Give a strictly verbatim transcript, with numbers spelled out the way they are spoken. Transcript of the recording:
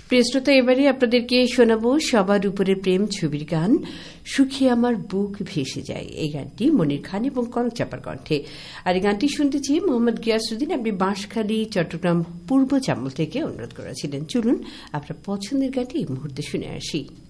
প্রিয় শ্রোতা, এবারে আপনাদেরকে শোনাবো সবার উপরে প্রেম ছবির গান সুখী আমার বুক ভেসে যায়। এই গানটি মনির খান এবং কনক চাপার কণ্ঠে। আর এই গানটি শুনতেছি মোহাম্মদ গিয়াসউদ্দিন, আপনি বাঁশখালী চট্টগ্রাম পূর্ব চামল থেকে অনুরোধ করেছিলেন। চলুন আপনার পছন্দের গানটি এই মুহূর্তে শুনে আসি।